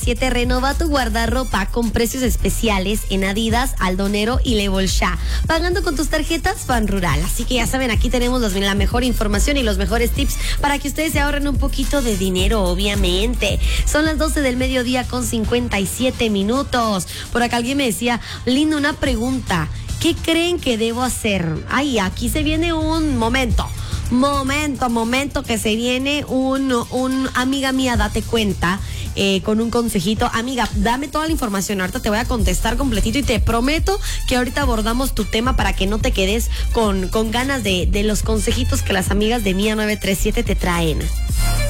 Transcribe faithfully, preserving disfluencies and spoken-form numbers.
siete renova tu guardarropa con precios especiales en Adidas, Aldonero y Le Bolsha, pagando con tus tarjetas Fan Rural. Así que ya saben, aquí tenemos los, la mejor información y los mejores tips para que ustedes se ahorren un poquito de dinero, obviamente. Son las doce del mediodía con cincuenta y siete minutos. Por acá alguien me decía, lindo, una pregunta. ¿Qué creen que debo hacer? Ay, aquí se viene un momento. Momento, momento que se viene un, un amiga mía, date cuenta. Eh, con un consejito. Amiga, dame toda la información, ahorita te voy a contestar completito y te prometo que ahorita abordamos tu tema para que no te quedes con, con ganas de, de los consejitos que las amigas de Mía nueve tres siete te traen.